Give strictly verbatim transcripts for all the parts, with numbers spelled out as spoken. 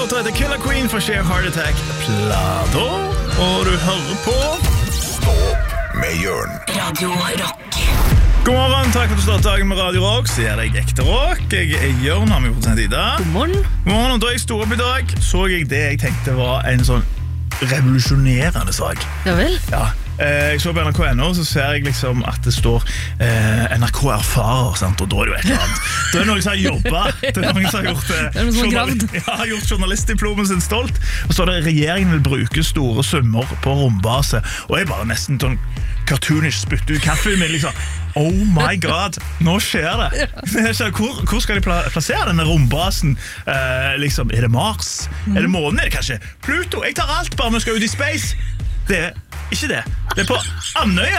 låta heter Killer Queen for Sheer Heart Attack Plado. Og du hører på Stå med Jørn. Radio Rock. God morgen, takk for at du startet dagen med Radio Rock. Så er jeg ekte rock. Jeg er Jørn, har vi gjort en tid. God morgen. God morgen, og da jeg sto opp i dag, så jeg det jeg tenkte var en sånn revolusjonerende sak. Ja vel? Ja. Jeg så på N R K punkt N O, så ser jeg liksom at det står eh, N R K erfarer, sant? Og da er det jo et eller annet. Det er noen som har jobbet. Det er noen som har gjort, eh, det er noen som har gravd. Ja, gjort journalistdiplomen sin stolt. Og så står det regjeringen vil bruke store summer på rombase. Og jeg bare nesten sånn cartoonish spytte ut kaffen min, liksom. Oh my god, nå skjer det. Hvor, hvor skal de plassere denne rombasen? Eh, liksom, er det Mars? Er det månen? Er det kanskje Pluto? Jeg tar alt, bare vi skal ut i space. Det er ikke det. Det er på Andøya.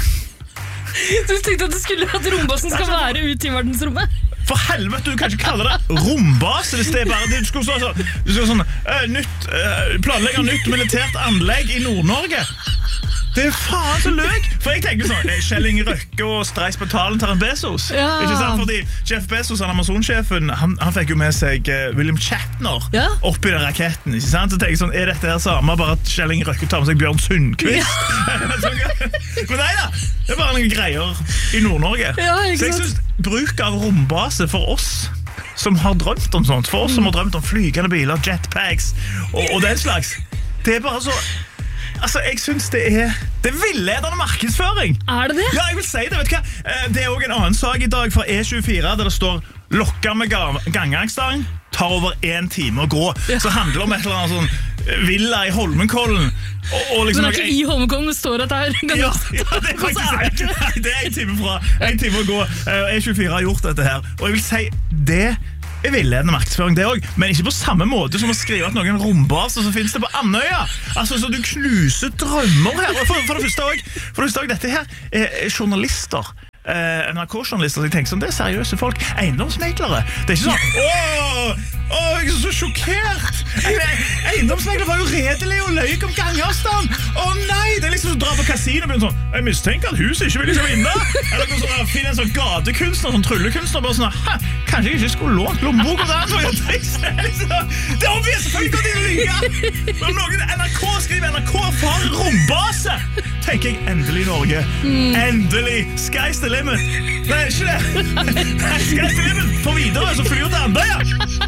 Du tenkte at du skulle at rombasen skal være ute i verdensrommet? For helvete, du kan ikke kalle det rombase hvis det er bare det. Du skal så, så, du skal sånn uh, nytt, uh, planlegge nytt militært anlegg i Nord-Norge. Det er faen så løg. For jeg tenker sånn, Kjell Inge Røkke og Streis Betalen tar en Bezos. Ja. Ikke sant? Fordi Jeff Bezos, han Amazon-sjefen, han, han fikk jo med seg uh, William Shatner ja. oppi den raketten. Ikke sant? Så tenker jeg sånn, er dette her samme, bare at Kjell Inge Røkke tar med seg Bjørn Sundqvist? Ja. Men nei da, det er bare noen greier i Nord-Norge. Ja, så jeg synes bruk av rombase for oss som har drømt om sånt, for oss som har drømt om flygende biler, jetpacks og, og den slags, det er bare så... Altså, jeg synes det er Det er villedende markedsføring. Er det det? Ja, jeg vil si det, vet du hva? Det er også en annen sak i dag fra E tjuefire der det står lokka med gangangstang tar over en time å gå. Ja. Så handler det om et eller annet sånn villa i Holmenkollen og, og liksom, men det er ikke i Holmenkollen, det står at det er ja, ja, det er faktisk det. Nei, det er en time fra En time å gå. E tjuefire har gjort dette her. Og jeg vil si, det er villedende markedsføring det også, men ikke på samme måte som å skrive at noen rombaser som finnes det på Andøya. Altså, så du knuser drømmer her. For, for det første også, for det første også, dette her er journalister. Eh, N R K-journalister, så jeg tenker sånn, det er seriøse folk. Eiendomsmeglere. Det er ikke sånn, åh, åh, jeg er så sjokkert. Eiendomsmeglere var jo redelig og løy om gangavstand. Åh nei, det er liksom å dra på kasino og begynne sånn, jeg mistenker at huset ikke vil liksom vinne. Eller sånn, finne en sånn gatekunstner, sånn tryllekunstner, bare sånn, hæ, kanskje jeg ikke skulle lånt lommebok og der, så jeg tenker, liksom, det er obvious, selvfølgelig går de å lyge. Når noen N R K skriver N R K for rombase, tenker jeg endelig Norge. Endelig, sky's the limit. Nei, ikke det. Sky's the limit, for videre så flyr til Andøya.